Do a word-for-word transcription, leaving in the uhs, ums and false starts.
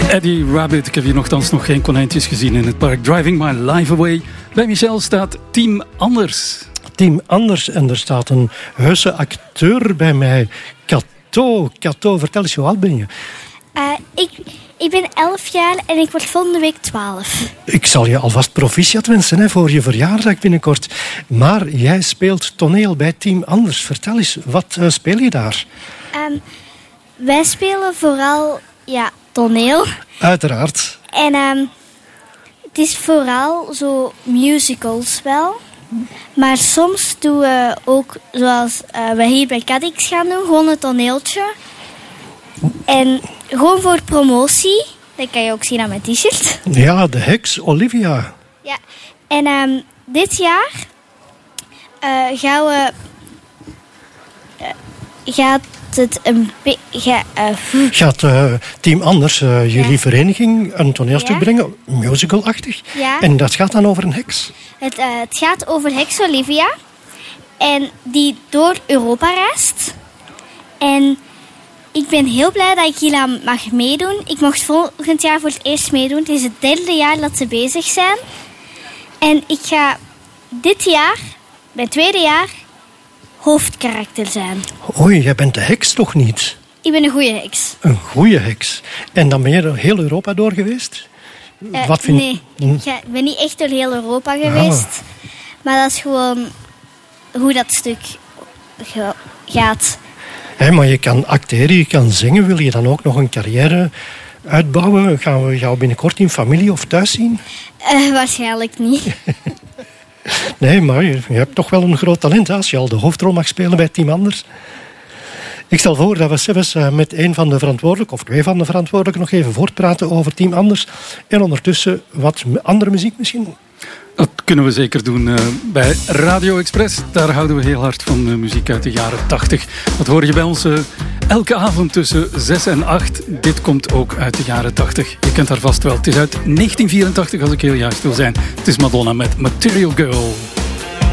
Eddie Rabbit. Ik heb hier nogthans nog geen konijntjes gezien in het park. Driving My Life Away. Bij Michel staat Team Anders. Team Anders. En er staat een heuse acteur bij mij. Kato. Kato, vertel eens, hoe oud ben je? Uh, ik, ik ben elf jaar en ik word volgende week twaalf. Ik zal je alvast proficiat wensen hè, voor je verjaardag binnenkort. Maar jij speelt toneel bij Team Anders. Vertel eens, wat uh, speel je daar? Um, wij spelen vooral ja, toneel. Uiteraard. En um, het is vooral zo musicals wel. Maar soms doen we ook, zoals uh, we hier bij Cadix gaan doen, gewoon een toneeltje. En gewoon voor promotie. Dat kan je ook zien aan mijn t-shirt. Ja, de heks Olivia. Ja, en um, dit jaar uh, gaan we... Uh, gaat het een beetje... Uh, gaat uh, Team Anders, uh, jullie ja. vereniging, een toneelstuk ja. brengen, musicalachtig. Ja. En dat gaat dan over een heks. Het, uh, het gaat over heks Olivia. En die door Europa reist. En... ik ben heel blij dat ik hier aan mag meedoen. Ik mocht volgend jaar voor het eerst meedoen. Het is het derde jaar dat ze bezig zijn. En ik ga dit jaar, mijn tweede jaar, hoofdkarakter zijn. Oei, jij bent de heks toch niet? Ik ben een goede heks. Een goede heks. En dan ben je door heel Europa door geweest? Uh, Wat vind... Nee, hm? ik ga, ben niet echt door heel Europa geweest. Ah. Maar dat is gewoon hoe dat stuk gaat. Hey, maar je kan acteren, je kan zingen. Wil je dan ook nog een carrière uitbouwen? Gaan we jou binnenkort in familie of thuis zien? Uh, waarschijnlijk niet. Nee, maar je, je hebt toch wel een groot talent hè, als je al de hoofdrol mag spelen bij Team Anders. Ik stel voor dat we zelfs met een van de verantwoordelijken, of twee van de verantwoordelijken, nog even voortpraten over Team Anders. En ondertussen wat andere muziek misschien. Dat kunnen we zeker doen uh, bij Radio Express. Daar houden we heel hard van uh, muziek uit de jaren tachtig. Dat hoor je bij ons uh, elke avond tussen zes en acht. Dit komt ook uit de jaren tachtig. Je kent haar vast wel. Het is uit negentien vierentachtig als ik heel juist wil zijn. Het is Madonna met Material Girl.